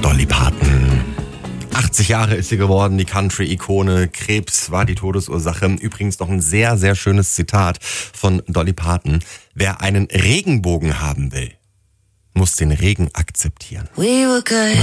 Dolly Parton. 80 Jahre ist sie geworden, die Country-Ikone. Krebs war die Todesursache. Übrigens noch ein sehr, sehr schönes Zitat von Dolly Parton. Wer einen Regenbogen haben will, muss den Regen akzeptieren.